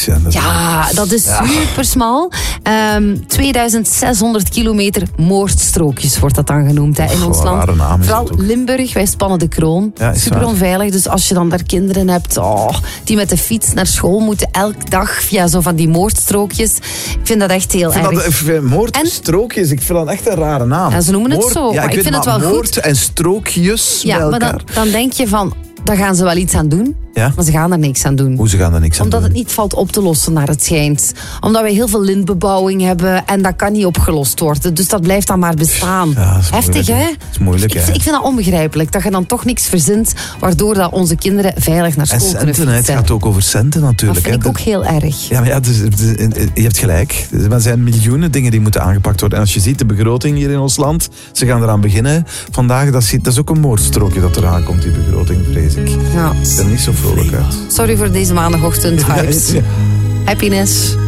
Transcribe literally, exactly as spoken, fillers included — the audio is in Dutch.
Ja, dat, Ja, dat is Ja. super smal. Um, tweeduizend zeshonderd kilometer moordstrookjes wordt dat dan genoemd hè, in Goh, ons een land. rare naam is Vooral dat ook. Limburg, wij spannen de kroon. Ja, is super waar. onveilig, dus als je dan daar kinderen hebt oh, die met de fiets naar school moeten elke dag via zo van die moordstrookjes. Ik vind dat echt heel Ik vind erg. dat, ik vind moordstrookjes, ik vind dat echt een rare naam. Ja, ze noemen het Moord- zo, Ja, maar ik, ik weet vind het maar wel moord en strookjes Ja, bij maar elkaar. dan, dan denk je van, daar gaan ze wel iets aan doen. Ja? Maar ze gaan er niks aan doen. Hoe, ze gaan er niks aan Omdat doen? het niet valt op te lossen naar het schijnt. Omdat wij heel veel lintbebouwing hebben en dat kan niet opgelost worden. Dus dat blijft dan maar bestaan. Ja, dat is Heftig, moeilijk, hè? Dat is moeilijk, Ik, hè. ik vind dat onbegrijpelijk. Dat je dan toch niks verzint waardoor dat onze kinderen veilig naar En school kunnen centen, hè. Het fietsen. gaat ook over centen Dat natuurlijk. vind ik hè. ook heel erg. Ja, maar ja, dus, dus, je hebt gelijk. Er zijn miljoenen dingen die moeten aangepakt worden. En als je ziet de begroting hier in ons land, ze gaan eraan beginnen vandaag. Dat is, dat is ook een moordstrookje dat eraan komt, die begroting, vrees ik. Ja. Ik ben er niet zo vrolijk uit. Sorry voor deze maandagochtend vibes. Ja. Happiness.